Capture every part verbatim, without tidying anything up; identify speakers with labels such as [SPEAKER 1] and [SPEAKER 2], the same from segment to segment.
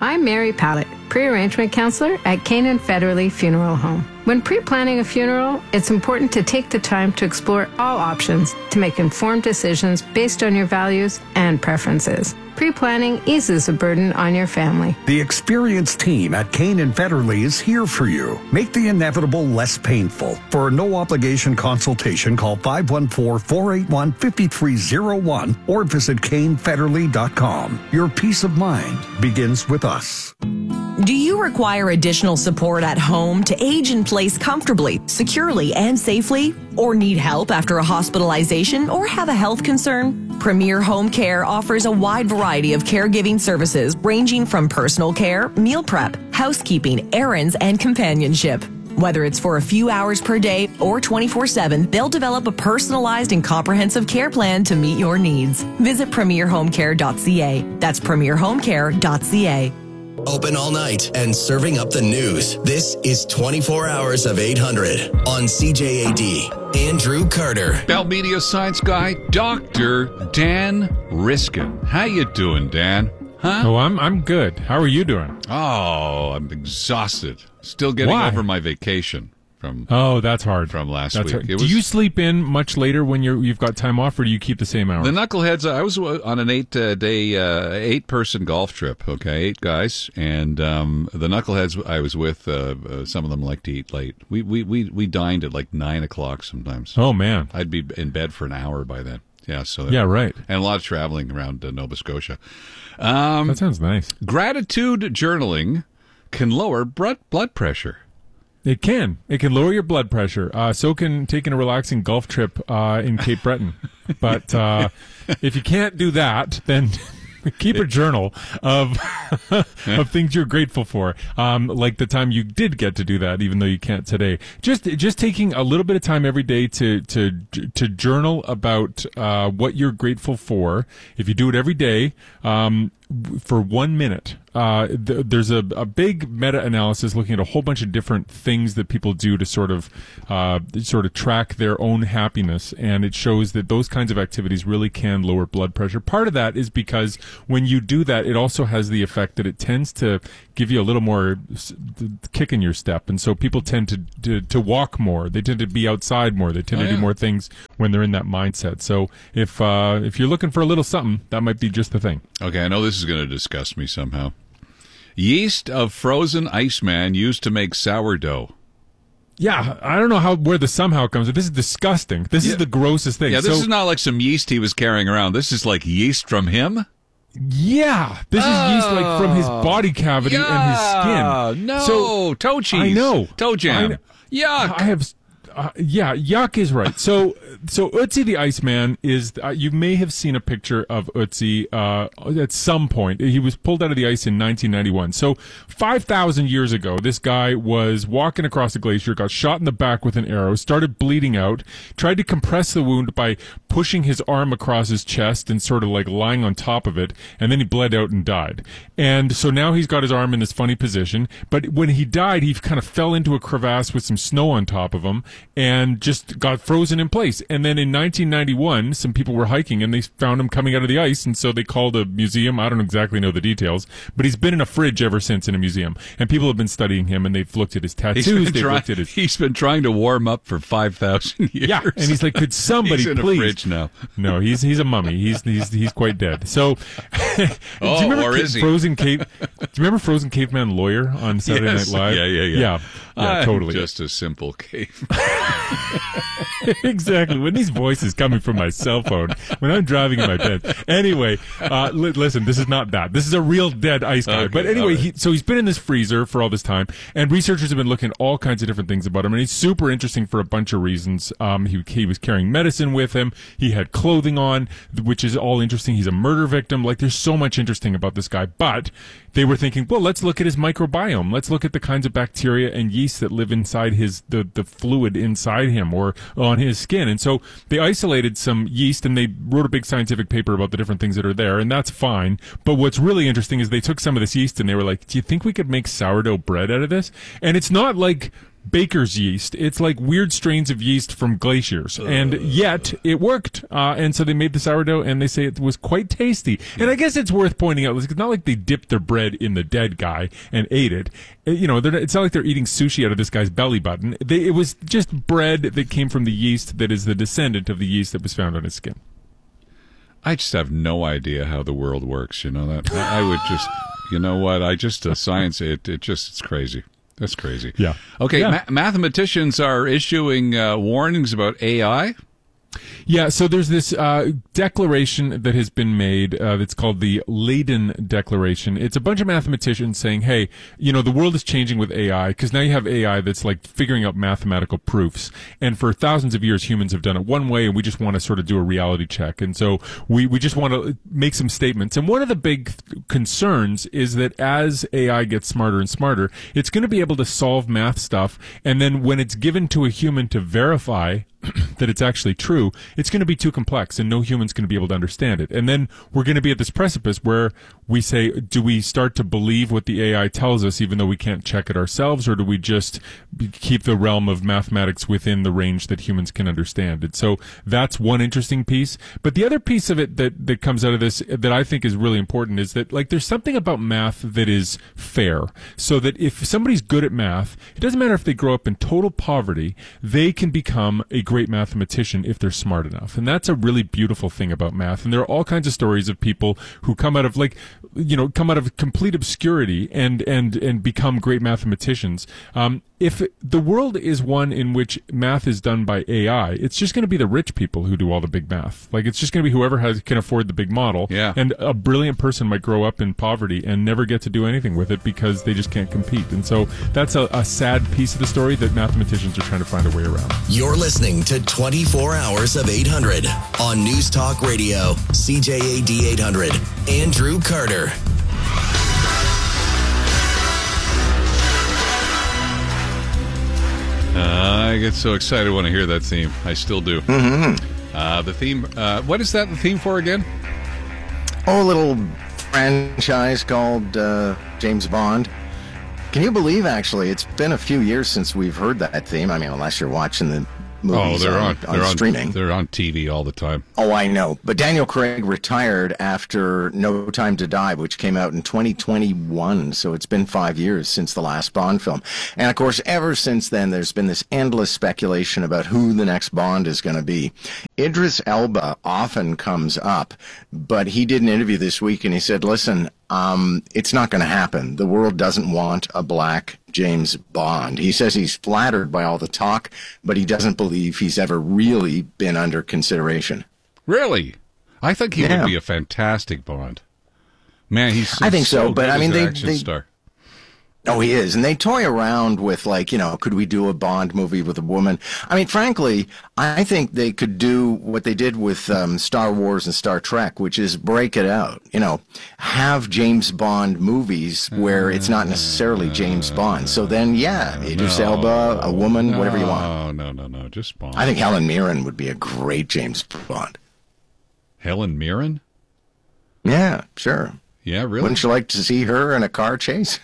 [SPEAKER 1] I'm Mary Pallett, pre-arrangement counselor at Kane and Federley Funeral Home. When pre-planning a funeral, it's important to take the time to explore all options to make informed decisions based on your values and preferences. Pre-planning eases the burden on your family.
[SPEAKER 2] The experienced team at Kane and Federley is here for you. Make the inevitable less painful. For a no-obligation consultation, call five one four, four eight one, five three zero one or visit kane federley dot com. Your peace of mind begins with us.
[SPEAKER 3] Do you require additional support at home to age in place comfortably, securely, and safely? Or need help after a hospitalization or have a health concern? Premier Home Care offers a wide variety of caregiving services ranging from personal care, meal prep, housekeeping, errands, and companionship. Whether it's for a few hours per day or twenty-four seven, they'll develop a personalized and comprehensive care plan to meet your needs. Visit premier home care dot c a. That's premier home care dot c a.
[SPEAKER 4] Open all night and serving up the news. This is twenty-four hours of eight hundred on C J A D. Andrew Carter.
[SPEAKER 5] Bell Media science guy, Doctor Dan Riskin. How you doing, Dan? Huh?
[SPEAKER 6] Oh, I'm I'm good. How are you doing?
[SPEAKER 5] Oh, I'm exhausted. Still getting
[SPEAKER 6] Why?
[SPEAKER 5] over my vacation from
[SPEAKER 6] Oh, that's hard.
[SPEAKER 5] from last
[SPEAKER 6] That's
[SPEAKER 5] week.
[SPEAKER 6] hard.
[SPEAKER 5] It
[SPEAKER 6] Do
[SPEAKER 5] was-
[SPEAKER 6] you sleep in much later when you're you've got time off, or do you keep the same hours?
[SPEAKER 5] The Knuckleheads, I was on an eight uh, day, uh, eight person golf trip, okay, eight guys. And um, the Knuckleheads I was with, uh, uh, some of them like to eat late. We, we, we, we dined at like nine o'clock sometimes.
[SPEAKER 6] Oh man.
[SPEAKER 5] I'd be in bed for an hour by then. Yeah, so
[SPEAKER 6] Yeah, right.
[SPEAKER 5] And a lot of traveling around uh, Nova Scotia. Um,
[SPEAKER 6] That sounds nice.
[SPEAKER 5] gratitude journaling can lower blood blood pressure.
[SPEAKER 6] It can. It can lower your blood pressure. Uh, so can taking a relaxing golf trip uh, in Cape Breton. But uh, if you can't do that, then keep a journal of of things you're grateful for. Um, like the time you did get to do that, even though you can't today. Just just taking a little bit of time every day to to to journal about uh, what you're grateful for. If you do it every day, um, for one minute. Uh, th- there's a, a big meta-analysis looking at a whole bunch of different things that people do to sort of uh, sort of track their own happiness, and it shows that those kinds of activities really can lower blood pressure. Part of that is because when you do that, it also has the effect that it tends to give you a little more s- kick in your step, and so people tend to, to, to walk more. They tend to be outside more. They tend
[SPEAKER 5] Oh,
[SPEAKER 6] to
[SPEAKER 5] yeah.
[SPEAKER 6] do more things when they're in that mindset. So if uh, if you're looking for a little something, that might be just the thing.
[SPEAKER 5] Okay, I know this is going to disgust me somehow. Yeast of frozen Iceman used to make sourdough.
[SPEAKER 6] Yeah, I don't know how where the somehow comes. This is disgusting. This
[SPEAKER 5] Yeah.
[SPEAKER 6] is the grossest thing.
[SPEAKER 5] Yeah, this
[SPEAKER 6] So-
[SPEAKER 5] is not like some yeast he was carrying around. This is like yeast from him.
[SPEAKER 6] Yeah, this is yeast like from his body cavity and his skin.
[SPEAKER 5] No,
[SPEAKER 6] So
[SPEAKER 5] toe cheese.
[SPEAKER 6] I know.
[SPEAKER 5] Toe jam.
[SPEAKER 6] I-
[SPEAKER 5] Yuck.
[SPEAKER 6] I have, uh, yeah, yuck is right. So, so Ötzi the Iceman is. Uh, you may have seen a picture of Ötzi uh, at some point. He was pulled out of the ice in nineteen ninety-one. So, five thousand years ago, this guy was walking across a glacier, got shot in the back with an arrow, started bleeding out, tried to compress the wound by pushing his arm across his chest and sort of like lying on top of it, and then he bled out and died. And so now he's got his arm in this funny position. But when he died, he kind of fell into a crevasse with some snow on top of him and just got frozen in place. And then in nineteen ninety-one, some people were hiking and they found him coming out of the ice, and so they called a museum. I don't exactly know the details, but he's been in a fridge ever since in a museum. And people have been studying him, and they've looked at his tattoos.
[SPEAKER 5] He's been,
[SPEAKER 6] They've
[SPEAKER 5] try-
[SPEAKER 6] looked at his
[SPEAKER 5] he's been trying to warm up for five thousand years.
[SPEAKER 6] yeah, and he's like, could somebody
[SPEAKER 5] He's in
[SPEAKER 6] please?
[SPEAKER 5] a fridge now.
[SPEAKER 6] No, he's he's a mummy. He's he's he's quite dead. So, do
[SPEAKER 5] Oh,
[SPEAKER 6] you remember
[SPEAKER 5] or
[SPEAKER 6] Ca-
[SPEAKER 5] is he?
[SPEAKER 6] Frozen Cave? Do you remember Frozen Caveman Lawyer on Saturday
[SPEAKER 5] Yes.
[SPEAKER 6] Night Live?
[SPEAKER 5] Yeah, yeah, yeah.
[SPEAKER 6] yeah, yeah,
[SPEAKER 5] I'm
[SPEAKER 6] totally.
[SPEAKER 5] just a simple cave.
[SPEAKER 6] Exactly. When these voices coming from my cell phone, when I'm driving in my bed. Anyway, uh, li- listen, this is not that. This is a real dead ice guy.
[SPEAKER 5] Okay,
[SPEAKER 6] but anyway,
[SPEAKER 5] all right.
[SPEAKER 6] he, so he's been in this freezer for all this time, and researchers have been looking at all kinds of different things about him, and he's super interesting for a bunch of reasons. Um, he, he was carrying medicine with him. He had clothing on, which is all interesting. He's a murder victim. Like, there's so much interesting about this guy. But they were thinking, well, let's look at his microbiome. Let's look at the kinds of bacteria and yeast that live inside his the, the fluid inside him or on his skin. And so they isolated some yeast, and they wrote a big scientific paper about the different things that are there, and that's fine. But what's really interesting is they took some of this yeast and they were like, do you think we could make sourdough bread out of this? And it's not like baker's yeast. It's like weird strains of yeast from glaciers. And yet, it worked. Uh, and so they made the sourdough, and they say it was quite tasty. And I guess it's worth pointing out, it's not like they dipped their bread in the dead guy and ate it. You know, it's not like they're eating sushi out of this guy's belly button. They, it was just bread that came from the yeast that is the descendant of the yeast that was found on his skin.
[SPEAKER 5] I just have no idea how the world works. You know that I, I would just, you know what? I just uh, science it. It just it's crazy. That's crazy.
[SPEAKER 6] Yeah.
[SPEAKER 5] Okay.
[SPEAKER 6] Yeah.
[SPEAKER 5] Ma- mathematicians are issuing uh, warnings about A I.
[SPEAKER 6] Yeah, so there's this uh, declaration that has been made uh, that's called the Leiden Declaration. It's a bunch of mathematicians saying, hey, you know, the world is changing with A I, because now you have A I that's like figuring out mathematical proofs. And for thousands of years, humans have done it one way, and we just want to sort of do a reality check. And so we, we just want to make some statements. And one of the big concerns is that as A I gets smarter and smarter, it's going to be able to solve math stuff. And then when it's given to a human to verify that it's actually true, it's going to be too complex and no human's going to be able to understand it. And then we're going to be at this precipice where we say, do we start to believe what the A I tells us even though we can't check it ourselves, or do we just keep the realm of mathematics within the range that humans can understand? And so that's one interesting piece. But the other piece of it that, that comes out of this that I think is really important is that, like, there's something about math that is fair. So that if somebody's good at math, it doesn't matter if they grow up in total poverty, they can become a great mathematician if they're smart enough. And that's a really beautiful thing about math. And there are all kinds of stories of people who come out of, like, you know, come out of complete obscurity and, and, and become great mathematicians. Um, if the world is one in which math is done by A I, it's just going to be the rich people who do all the big math. Like, it's just going to be whoever has can afford the big model.
[SPEAKER 5] Yeah.
[SPEAKER 6] And a brilliant person might grow up in poverty and never get to do anything with it because they just can't compete. And so that's a, a sad piece of the story that mathematicians are trying to find a way around.
[SPEAKER 4] You're listening to twenty-four hours of eight hundred on News Talk Radio, C J A D eight hundred. Andrew Carter.
[SPEAKER 5] Uh, I get so excited when I hear that theme. I still do.
[SPEAKER 7] Mm-hmm.
[SPEAKER 5] Uh, the theme, uh, what is that the theme for again?
[SPEAKER 7] Oh, a little franchise called uh, James Bond. Can you believe, actually, it's been a few years since we've heard that theme. I mean, unless you're watching the movies
[SPEAKER 5] oh, they're
[SPEAKER 7] on,
[SPEAKER 5] on,
[SPEAKER 7] on
[SPEAKER 5] they're
[SPEAKER 7] streaming.
[SPEAKER 5] On, they're on T V all the time.
[SPEAKER 7] Oh, I know. But Daniel Craig retired after No Time to Die, which came out in twenty twenty-one. So it's been five years since the last Bond film. And, of course, ever since then, there's been this endless speculation about who the next Bond is going to be. Idris Elba often comes up, but he did an interview this week, and he said, listen, um, it's not going to happen. The world doesn't want a black James Bond. He says he's flattered by all the talk, but he doesn't believe he's ever really been under consideration.
[SPEAKER 5] Really? I think he
[SPEAKER 7] Yeah.
[SPEAKER 5] would be a fantastic Bond. Man, he's so,
[SPEAKER 7] I think so, but
[SPEAKER 5] good
[SPEAKER 7] I mean,
[SPEAKER 5] as an
[SPEAKER 7] they-
[SPEAKER 5] action
[SPEAKER 7] they-
[SPEAKER 5] star.
[SPEAKER 7] Oh, he is. And they toy around with, like, you know, could we do a Bond movie with a woman? I mean, frankly, I think they could do what they did with um, Star Wars and Star Trek, which is break it out. You know, have James Bond movies where it's not necessarily James Bond. So then, yeah, Idris Elba, a woman, whatever you want.
[SPEAKER 5] No, no, no, no, just Bond.
[SPEAKER 7] I think Helen Mirren would be a great James Bond.
[SPEAKER 5] Helen Mirren?
[SPEAKER 7] Yeah, sure.
[SPEAKER 5] Yeah, really?
[SPEAKER 7] Wouldn't you like to see her in a car chase?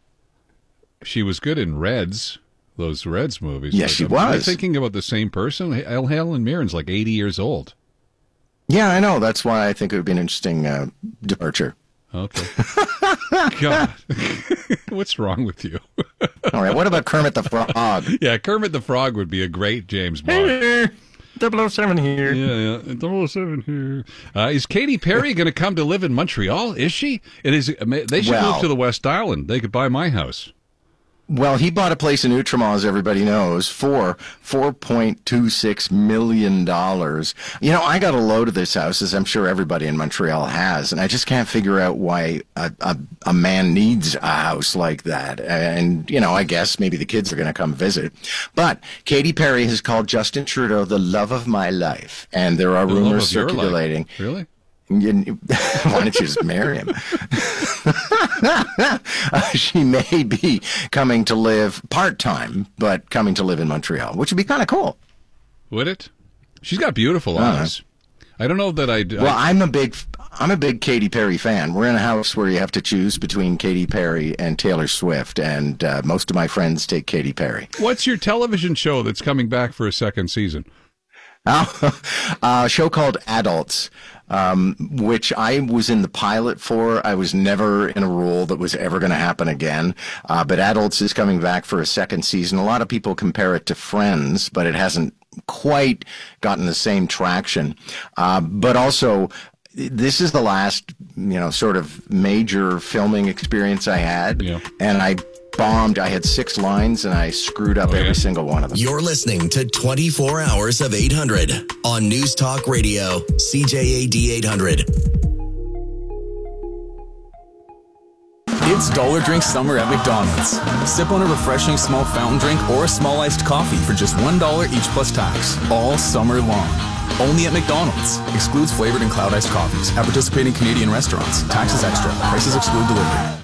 [SPEAKER 5] She was good in Reds, those Reds movies.
[SPEAKER 7] Yes, she
[SPEAKER 5] Am I
[SPEAKER 7] was.
[SPEAKER 5] thinking about the same person? Hel- Helen Mirren's like eighty years old.
[SPEAKER 7] Yeah, I know. That's why I think it would be an interesting uh, departure.
[SPEAKER 5] Okay. God. What's wrong with you?
[SPEAKER 7] All right, what about Kermit the Frog?
[SPEAKER 5] Yeah, Kermit the Frog would be a great James Bond.
[SPEAKER 7] double oh seven here.
[SPEAKER 5] Yeah, yeah. double oh seven here. Uh, is Katy Perry going to come to live in Montreal? Is she? It is. They should
[SPEAKER 7] Well-
[SPEAKER 5] move to the West Island. They could buy my house.
[SPEAKER 7] Well, he bought a place in Outremont, as everybody knows, for four point two six million dollars. You know, I got a load of this house, as I'm sure everybody in Montreal has, and I just can't figure out why a, a, a man needs a house like that. And, you know, I guess maybe the kids are going to come visit. But Katy Perry has called Justin Trudeau the love of my life, and there are
[SPEAKER 5] The love
[SPEAKER 7] rumors
[SPEAKER 5] of your life.
[SPEAKER 7] circulating.
[SPEAKER 5] Really?
[SPEAKER 7] You- Why don't you just marry him? uh, she may be coming to live part-time, but coming to live in Montreal, which would be kind of cool.
[SPEAKER 5] Would it? She's got beautiful
[SPEAKER 7] Uh-huh.
[SPEAKER 5] eyes. I don't know that I'd.
[SPEAKER 7] Well,
[SPEAKER 5] I,
[SPEAKER 7] I'm a big, I'm a big Katy Perry fan. We're in a house where you have to choose between Katy Perry and Taylor Swift, and uh, most of my friends take Katy Perry.
[SPEAKER 5] What's your television show that's coming back for a second season?
[SPEAKER 7] Oh, a show called Adults, um, which I was in the pilot for. I was never in a role that was ever going to happen again. Uh, but Adults is coming back for a second season. A lot of people compare it to Friends, but it hasn't quite gotten the same traction. Uh, but also, this is the last, you know, sort of major filming experience I had. Yeah. And I bombed. I had six lines and I screwed up oh, every yeah. single one of them.
[SPEAKER 4] You're listening to twenty-four hours of eight hundred on News Talk Radio, C J A D eight hundred.
[SPEAKER 8] It's Dollar Drink Summer at McDonald's. Sip on a refreshing small fountain drink or a small iced coffee for just one dollar each plus tax, all summer long. Only at McDonald's. Excludes flavored and cloud iced coffees. At participating Canadian restaurants. Taxes extra. Prices exclude delivery.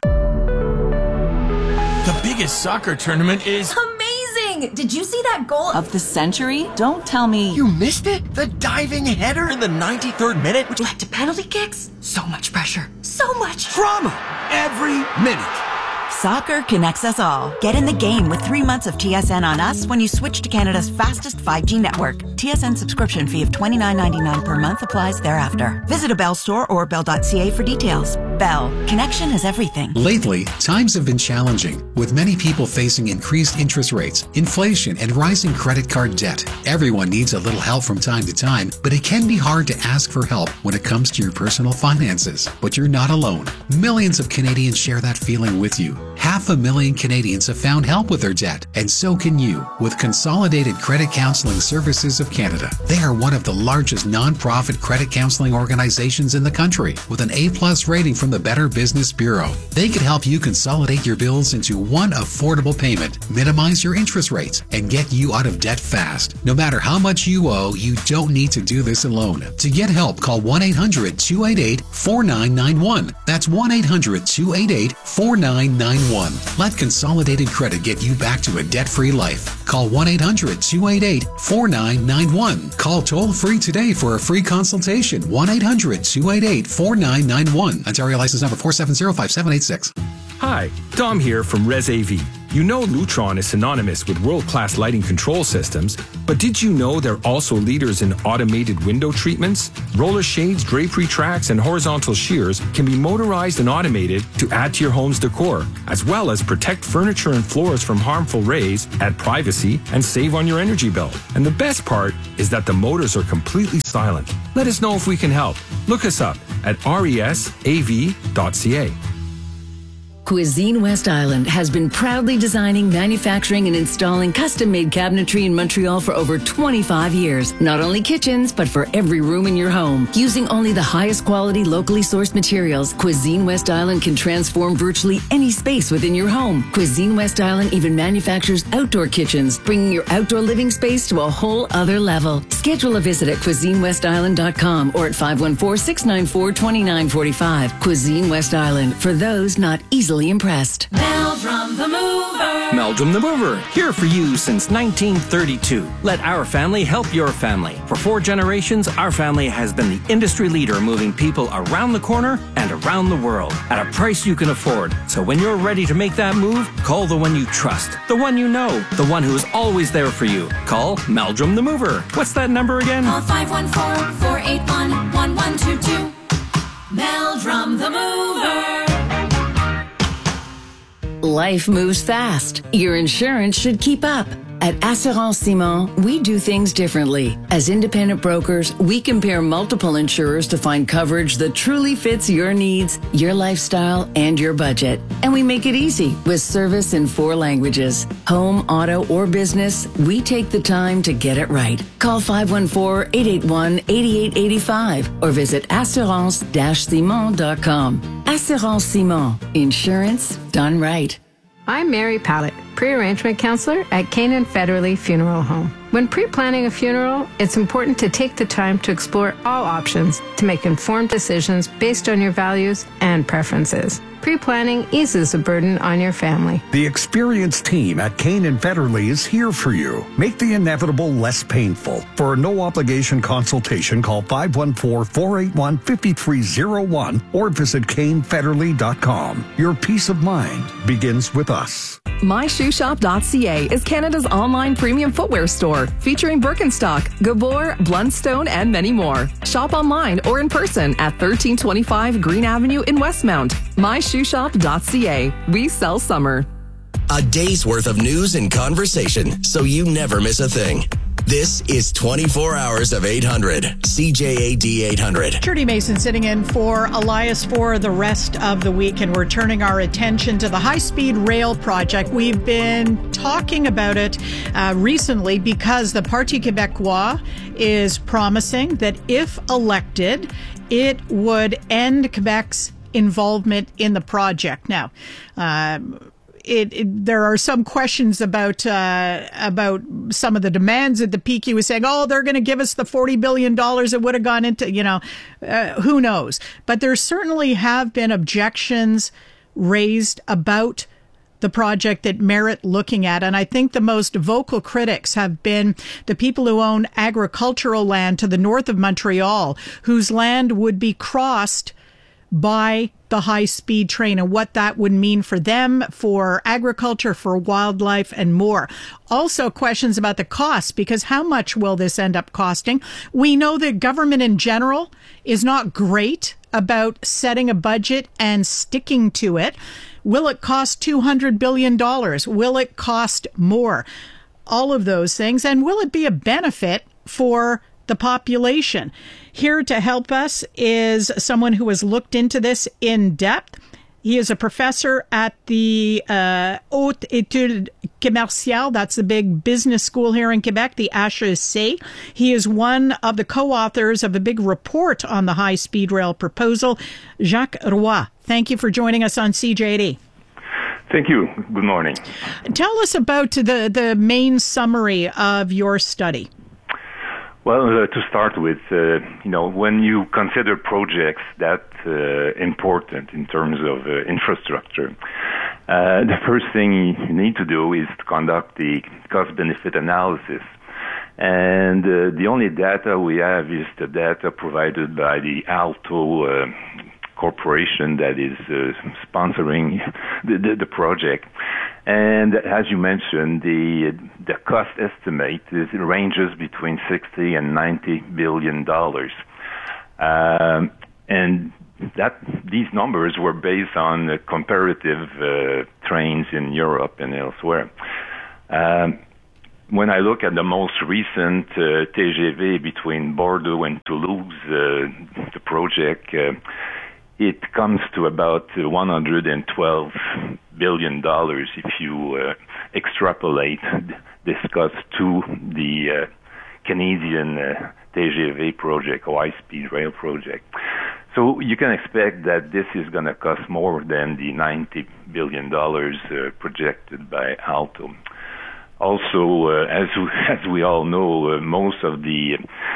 [SPEAKER 9] The biggest soccer tournament is
[SPEAKER 10] amazing! Did you see that goal
[SPEAKER 11] of the century? Don't tell me
[SPEAKER 9] you missed it. The diving header in the ninety-third minute,
[SPEAKER 10] which led to penalty kicks. So much pressure. So much
[SPEAKER 9] drama every minute.
[SPEAKER 11] Soccer connects us all. Get in the game with three months of T S N on us when you switch to Canada's fastest five G network. T S N subscription fee of twenty-nine ninety-nine per month applies thereafter. Visit a Bell store or bell dot c a for details. Bell. Connection is everything.
[SPEAKER 12] Lately, times have been challenging, with many people facing increased interest rates, inflation, and rising credit card debt. Everyone needs a little help from time to time, but it can be hard to ask for help when it comes to your personal finances. But you're not alone. Millions of Canadians share that feeling with you. Half a million Canadians have found help with their debt, and so can you with Consolidated Credit Counseling Services of Canada. They are one of the largest non-profit credit counseling organizations in the country, with an A plus rating from the Better Business Bureau. They could help you consolidate your bills into one affordable payment, minimize your interest rates, and get you out of debt fast. No matter how much you owe, you don't need to do this alone. To get help, call one eight hundred two eight eight four nine nine one. That's one eight hundred two eight eight four nine nine one. Let Consolidated Credit get you back to a debt-free life. Call one eight hundred two eight eight four nine nine one. Call toll-free today for a free consultation. one eight hundred two eight eight four nine nine one. Ontario license number four seven zero five seven eight six.
[SPEAKER 13] Hi, Dom here from Res A V. You know Lutron is synonymous with world-class lighting control systems, but did you know they're also leaders in automated window treatments? Roller shades, drapery tracks, and horizontal shears can be motorized and automated to add to your home's decor, as well as protect furniture and floors from harmful rays, add privacy, and save on your energy bill. And the best part is that the motors are completely silent. Let us know if we can help. Look us up at res a v dot c a.
[SPEAKER 14] Cuisine West Island has been proudly designing, manufacturing, and installing custom-made cabinetry in Montreal for over twenty-five years. Not only kitchens, but for every room in your home. Using only the highest quality, locally sourced materials, Cuisine West Island can transform virtually any space within your home. Cuisine West Island even manufactures outdoor kitchens, bringing your outdoor living space to a whole other level. Schedule a visit at cuisine west island dot com or at five one four, six nine four, two nine four five. Cuisine West Island, for those not easily impressed.
[SPEAKER 15] Meldrum the Mover.
[SPEAKER 16] Meldrum the Mover, here for you since nineteen thirty-two. Let our family help your family. For four generations, our family has been the industry leader moving people around the corner and around the world at a price you can afford. So when you're ready to make that move, call the one you trust, the one you know, the one who is always there for you. Call Meldrum the Mover. What's that number again?
[SPEAKER 15] Call five one four, four eight one, one one two two. Meldrum the Mover.
[SPEAKER 14] Life moves fast. Your insurance should keep up. At Assurance Simon, we do things differently. As independent brokers, we compare multiple insurers to find coverage that truly fits your needs, your lifestyle, and your budget. And we make it easy with service in four languages. Home, auto, or business, we take the time to get it right. Call five one four, eight eight one, eight eight eight five or visit assurance dash simon dot com. Assurance Simon. Insurance done right.
[SPEAKER 1] I'm Mary Pallett, pre-arrangement counselor at Canaan Federally Funeral Home. When pre-planning a funeral, it's important to take the time to explore all options to make informed decisions based on your values and preferences. Pre-planning eases the burden on your family.
[SPEAKER 2] The experienced team at Kane and Federley is here for you. Make the inevitable less painful. For a no-obligation consultation, call five one four, four eight one, five three zero one or visit Kane Federley dot com. Your peace of mind begins with us.
[SPEAKER 17] my shoe shop dot c a is Canada's online premium footwear store, featuring Birkenstock, Gabor, Blundstone, and many more. Shop online or in person at thirteen twenty-five Green Avenue in Westmount. my shoe shop dot c a. We sell summer.
[SPEAKER 4] A day's worth of news and conversation, so you never miss a thing. This is twenty-four hours of eight hundred, C J A D eight hundred.
[SPEAKER 18] Trudy Mason sitting in for Elias for the rest of the week, and we're turning our attention to the high-speed rail project. We've been talking about it uh, recently because the Parti Québécois is promising that if elected, it would end Quebec's involvement in the project. Now, um, It, it, there are some questions about uh, about some of the demands that the P Q was saying, oh, they're going to give us the forty billion dollars that would have gone into, you know, uh, who knows. But there certainly have been objections raised about the project that merit looking at. And I think the most vocal critics have been the people who own agricultural land to the north of Montreal, whose land would be crossed by the high-speed train and what that would mean for them, for agriculture, for wildlife, and more. Also, questions about the cost, because how much will this end up costing? We know that government in general is not great about setting a budget and sticking to it. Will it cost two hundred billion dollars? Will it cost more? All of those things. And will it be a benefit for the population? Here to help us is someone who has looked into this in depth. He is a professor at the uh, Haute Études Commerciales. That's the big business school here in Quebec, the H E C. He is one of the co-authors of a big report on the high-speed rail proposal. Jacques Roy, thank you for joining us on C J A D.
[SPEAKER 19] Thank you. Good morning.
[SPEAKER 18] Tell us about the, the main summary of your study.
[SPEAKER 19] Well, uh, to start with, uh, you know, when you consider projects that uh, important in terms of uh, infrastructure, uh, the first thing you need to do is to conduct the cost-benefit analysis. And uh, the only data we have is the data provided by the Alto uh, corporation that is uh, sponsoring the, the, the project. And as you mentioned, the the cost estimate is, it ranges between sixty and ninety billion dollars, um, and that these numbers were based on uh, comparative uh, trains in Europe and elsewhere. Um, when I look at the most recent uh, T G V between Bordeaux and Toulouse, uh, the project. Uh, It comes to about one hundred twelve billion dollars if you uh, extrapolate this cost to the uh, Canadian uh, T G V project, or high-speed rail project. So you can expect that this is going to cost more than the ninety billion dollars uh, projected by Alto. Also, uh, as, we, as we all know, uh, most of the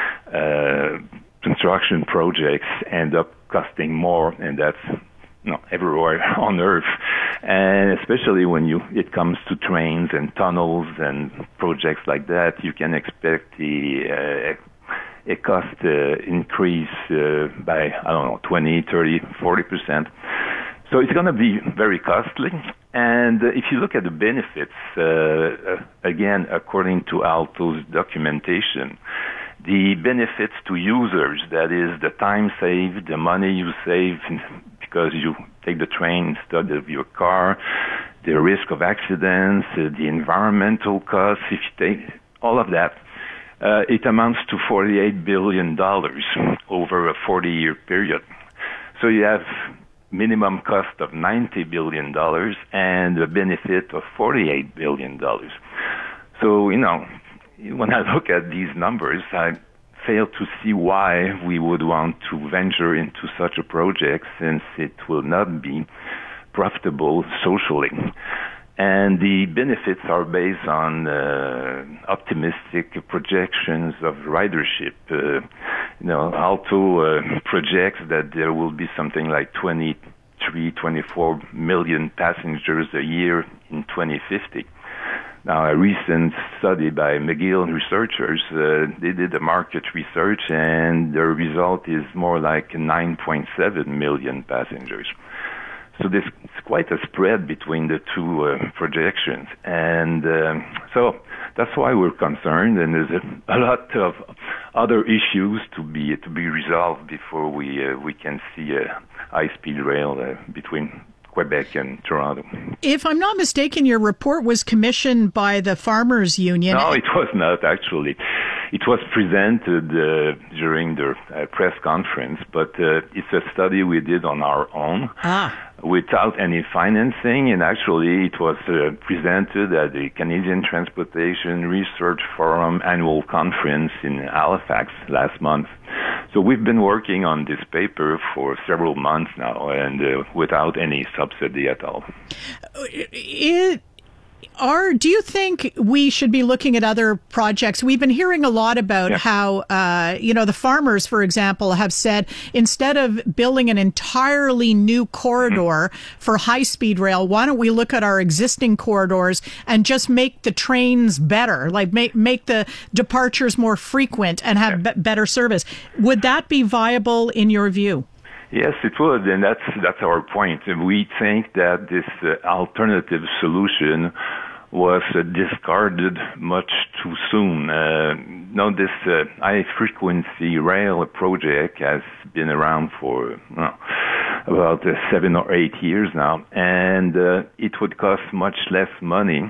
[SPEAKER 19] uh, construction projects end up costing more, and that's you know, everywhere on Earth, and especially when you it comes to trains and tunnels and projects like that, you can expect the uh, a cost uh, increase uh, by I don't know twenty, thirty, forty percent. So it's going to be very costly. And uh, if you look at the benefits, uh, uh, again, according to Alto's documentation, the benefits to users, that is the time saved, the money you save because you take the train instead of your car, the risk of accidents, uh, the environmental costs, if you take all of that, uh, it amounts to forty-eight billion dollars over a forty-year period. So you have minimum cost of ninety billion dollars and a benefit of forty-eight billion dollars. So, you know, when I look at these numbers, I fail to see why we would want to venture into such a project, since it will not be profitable socially. And the benefits are based on uh, optimistic projections of ridership. Uh, you know, Aalto uh, projects that there will be something like twenty-three, twenty-four million passengers a year in twenty fifty. Now, a recent study by McGill researchers, uh, they did a market research, and their result is more like nine point seven million passengers. So there's quite a spread between the two uh, projections. And um, so that's why we're concerned, and there's a, a lot of other issues to be to be resolved before we uh, we can see a high-speed rail uh, between Quebec and Toronto.
[SPEAKER 18] If I'm not mistaken, your report was commissioned by the Farmers Union.
[SPEAKER 19] No, it was not, actually. It was presented uh, during the uh, press conference, but uh, it's a study we did on our own
[SPEAKER 18] ah.
[SPEAKER 19] without any financing, and actually it was uh, presented at the Canadian Transportation Research Forum annual conference in Halifax last month. So we've been working on this paper for several months now, and uh, without any subsidy at all.
[SPEAKER 18] It- Are, do you think we should be looking at other projects? We've been hearing a lot about yeah. how, uh, you know, the farmers, for example, have said instead of building an entirely new corridor mm-hmm. for high-speed rail, why don't we look at our existing corridors and just make the trains better, like make make the departures more frequent and have yeah. b- better service? Would that be viable in your view?
[SPEAKER 19] Yes, it would, and that's that's our point. We think that this uh, alternative solution was uh, discarded much too soon. Uh, no, this uh, high-frequency rail project has been around for well, about uh, seven or eight years now, and uh, it would cost much less money,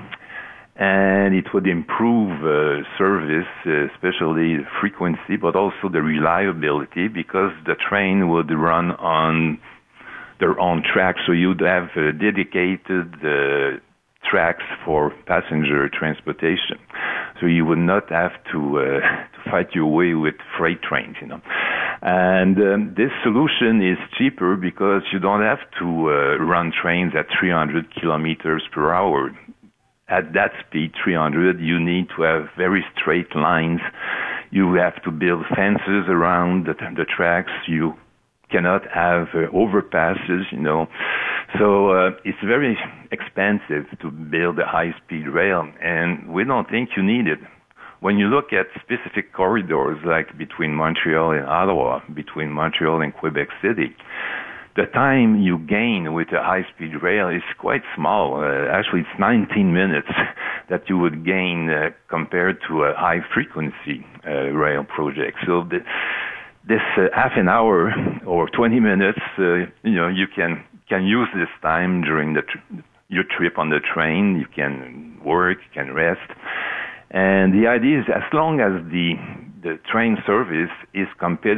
[SPEAKER 19] and it would improve uh, service, uh, especially frequency, but also the reliability, because the train would run on their own tracks, so you'd have uh, dedicated uh, tracks for passenger transportation. So you would not have to, uh, to fight your way with freight trains, you know. And um, this solution is cheaper because you don't have to uh, run trains at three hundred kilometers per hour. At that speed, three hundred, you need to have very straight lines. You have to build fences around the, the tracks. You cannot have uh, overpasses, you know. So uh, it's very expensive to build a high-speed rail, and we don't think you need it. When you look at specific corridors, like between Montreal and Ottawa, between Montreal and Quebec City, the time you gain with a high-speed rail is quite small. Uh, actually, it's nineteen minutes that you would gain uh, compared to a high-frequency uh, rail project. So the, this uh, half an hour or twenty minutes, uh, you know, you can can use this time during the tr- your trip on the train. You can work, you can rest. And the idea is, as long as the the train service is competitive